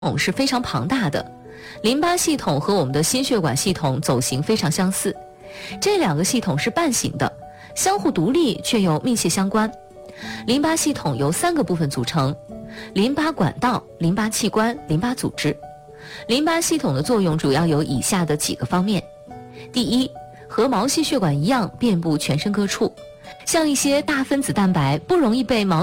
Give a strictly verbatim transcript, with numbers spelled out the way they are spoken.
统是非常庞大的，淋巴系统和我们的心血管系统走形非常相似，这两个系统是半形的，相互独立却又密切相关。淋巴系统由三个部分组成：淋巴管道、淋巴器官、淋巴组织。淋巴系统的作用主要有以下的几个方面：第一，和毛细血管一样遍布全身各处，像一些大分子蛋白不容易被毛